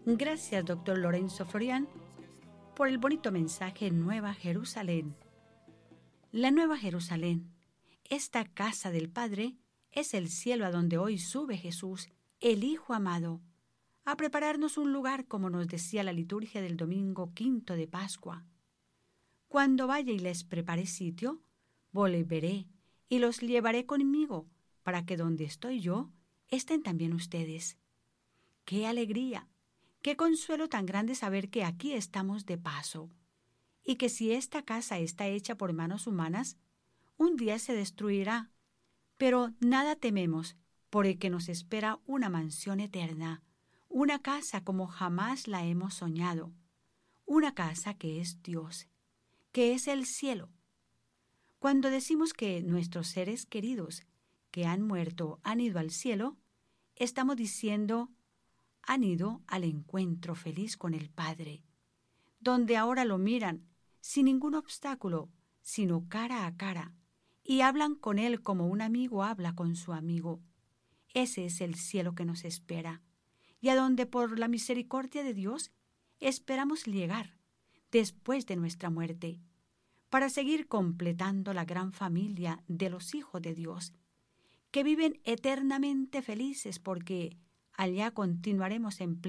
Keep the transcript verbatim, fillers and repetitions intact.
Gracias, doctor Lorenzo Florian, por el bonito mensaje Nueva Jerusalén. La Nueva Jerusalén, esta casa del Padre, es el cielo a donde hoy sube Jesús, el Hijo amado, a prepararnos un lugar, como nos decía la liturgia del domingo quinto de Pascua. Cuando vaya y les prepare sitio, volveré y los llevaré conmigo, para que donde estoy yo, estén también ustedes. ¡Qué alegría! ¡Qué consuelo tan grande saber que aquí estamos de paso! Y que si esta casa está hecha por manos humanas, un día se destruirá. Pero nada tememos, porque nos espera una mansión eterna, una casa como jamás la hemos soñado, una casa que es Dios, que es el cielo. Cuando decimos que nuestros seres queridos que han muerto han ido al cielo, estamos diciendo han ido al encuentro feliz con el Padre, donde ahora lo miran sin ningún obstáculo, sino cara a cara, y hablan con Él como un amigo habla con su amigo. Ese es el cielo que nos espera, y a donde por la misericordia de Dios esperamos llegar después de nuestra muerte, para seguir completando la gran familia de los hijos de Dios, que viven eternamente felices porque allá continuaremos en